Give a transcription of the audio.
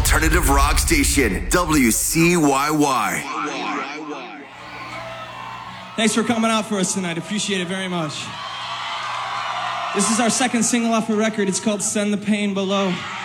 alternative rock station, WCYY. Thanks for coming out for us tonight. Appreciate it very much. This is our second single off a record. It's called Send the Pain Below.